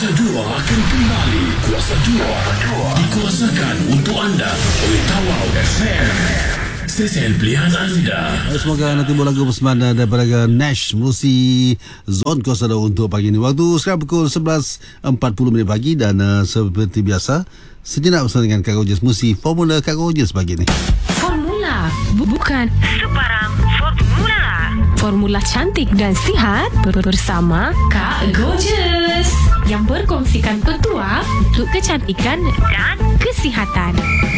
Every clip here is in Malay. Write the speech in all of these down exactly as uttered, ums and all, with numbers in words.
Kuasa dua akan kembali. Kuasa dua dikuasakan untuk anda oleh Tawau F M, stesen pilihan anda. Semoga nanti bola lagu Pesmana daripada Nash Musi Zon Kuasa dua untuk pagi ini. Waktu sekarang pukul sebelas empat puluh minit pagi dan uh, seperti biasa sejenak bersama dengan Kak Rogers Musi Formula Kak Rogers pagi ini. Formula bukan sebarang formula. Formula cantik dan sihat bersama Kak Gorgeous yang berkongsikan petua untuk kecantikan dan kesihatan.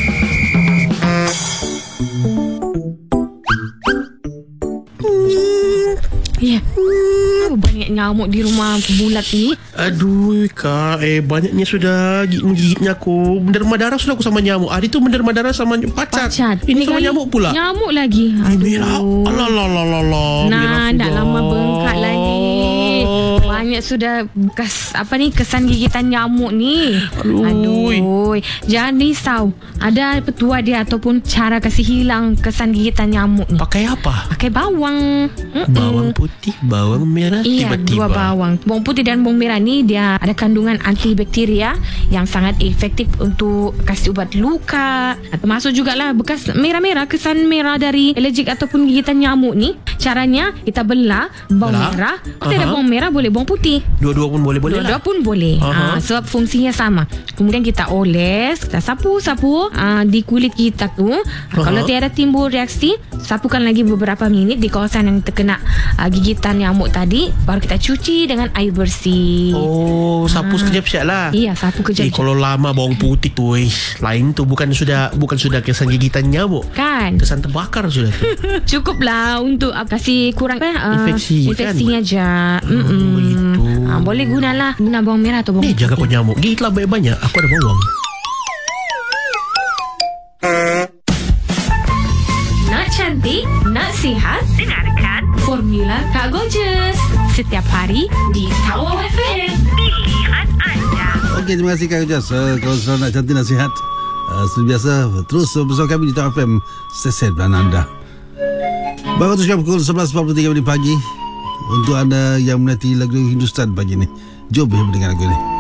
Ya, yeah. Banyak nyamuk di rumah bulat ni. Aduh Kak, eh banyaknya sudah menggigitnya aku. Menderma darah sudah aku sama nyamuk. Hari tu menderma darah sama pacat. pacat. Ini, Ini sama nyamuk pula. Nyamuk lagi. Aduh. Merah. Alah. Nah, dah lama bengkak lah ni. Banyak sudah bekas apa ni kesan gigitan nyamuk ni. Aduh. Aduh. Jangan risau. Ada petua dia ataupun cara kasih hilang kesan gigitan nyamuk ni. Pakai apa? Pakai bawang. Mm-mm. Bawang putih, bawang merah, iya, tiba-tiba. Dua bawang. Bawang putih dan bawang merah ni dia ada kandungan antibakteria yang sangat efektif untuk kasih ubat luka. Termasuk jugalah bekas merah-merah, kesan merah dari alergik ataupun gigitan nyamuk ni. Caranya kita belah bawang belah? merah. Kalau tak ada bawang merah boleh bawang putih. Dua-dua pun boleh-boleh Dua-dua lah. pun boleh. Ha, sebab fungsinya sama. Kemudian kita oles, kita sapu-sapu ha, di kulit kita tu. Ha, kalau tiada timbul reaksi, sapukan lagi beberapa minit di kawasan yang terkena uh, gigitan nyamuk tadi. Baru kita cuci dengan air bersih. Oh, sapu ha. sekejap siap lah. Iya, sapu kejap. Eh, kalau lama bawang putih tu, eh, lain tu bukan sudah bukan sudah kesan gigitan nyamuk. Kan? Kesan terbakar sudah tu. Cukuplah untuk uh, kasih kurang uh, infeksi, infeksinya kan? je. Oh, begitu. Uh, boleh gunalah guna bawang merah atau bawang putih. Eh, jaga kau nyamuk. Gigitlah banyak-banyak. Aku ada bawang. Nak cantik, nak sihat, dengarkan Formula Kak Gorgeous setiap hari di Tawau F M. Pilihan anda. Okey, terima kasih Kak Gorgeous. Uh, kalau selalu nak cantik nak sihat, uh, seperti biasa terus bersama kami di Tawau F M, stesen pilihan anda. Baru tu sekarang pukul sebelas empat puluh tiga minit pagi. Untuk anda yang menanti lagu Hindustan pagi ni, jom mendengar lagu ni.